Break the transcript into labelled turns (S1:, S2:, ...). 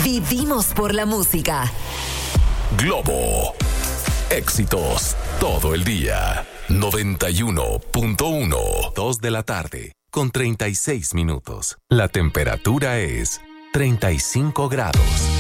S1: Vivimos por la música.
S2: Globo. Éxitos todo el día. 91.1. 2 de la tarde, con 36 minutos. La temperatura es 35 grados.